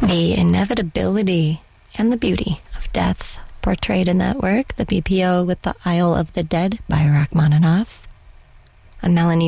The inevitability and the beauty of death portrayed in that work, the BPO with the Isle of the Dead by Rachmaninoff, a Melanie